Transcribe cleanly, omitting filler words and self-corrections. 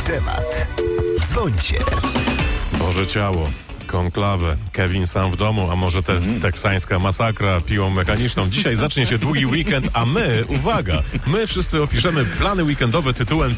temat. Dzwońcie. Boże ciało, konklawę, Kevin sam w domu, a może teksańska masakra piłą mechaniczną. Dzisiaj zacznie się długi weekend, a my, uwaga, my wszyscy opiszemy plany weekendowe tytułem